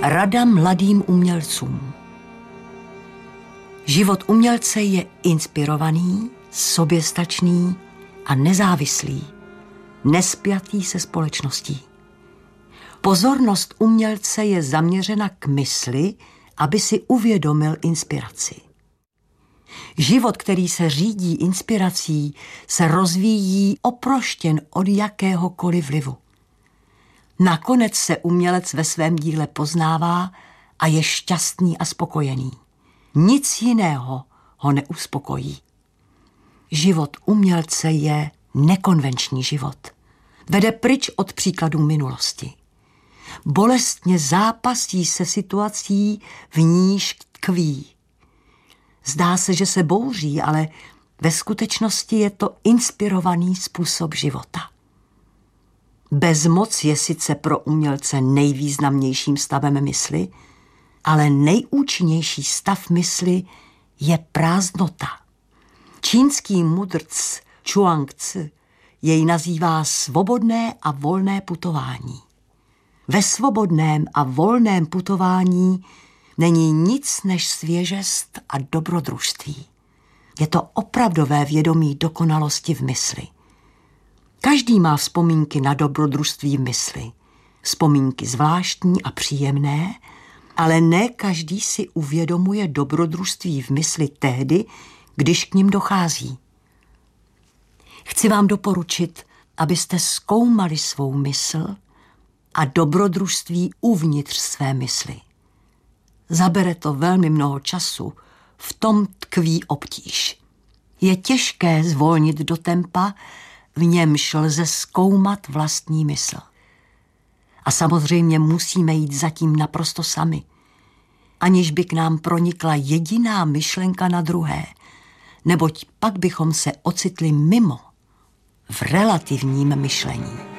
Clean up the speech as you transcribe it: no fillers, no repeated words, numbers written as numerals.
Rada mladým umělcům. Život umělce je inspirovaný, soběstačný a nezávislý, nespjatý se společností. Pozornost umělce je zaměřena k mysli, aby si uvědomil inspiraci. Život, který se řídí inspirací, se rozvíjí oproštěn od jakéhokoliv vlivu. Nakonec se umělec ve svém díle poznává a je šťastný a spokojený. Nic jiného ho neuspokojí. Život umělce je nekonvenční život. Vede pryč od příkladů minulosti. Bolestně zápasí se situací, v níž tkví. Zdá se, že se bouří, ale ve skutečnosti je to inspirovaný způsob života. Bezmoc je sice pro umělce nejvýznamnějším stavem mysli, ale nejúčinnější stav mysli je prázdnota. Čínský mudrc Chuang-Tzu jej nazývá svobodné a volné putování. Ve svobodném a volném putování není nic než svěžest a dobrodružství. Je to opravdové vědomí dokonalosti v mysli. Každý má vzpomínky na dobrodružství v mysli. Vzpomínky zvláštní a příjemné, ale ne každý si uvědomuje dobrodružství v mysli tehdy, když k nim dochází. Chci vám doporučit, abyste zkoumali svou mysl a dobrodružství uvnitř své mysli. Zabere to velmi mnoho času, v tom tkví obtíž. Je těžké zvolnit do tempa, v němž lze zkoumat vlastní mysl. A samozřejmě musíme jít zatím naprosto sami, aniž by k nám pronikla jediná myšlenka na druhé, neboť pak bychom se ocitli mimo, v relativním myšlení.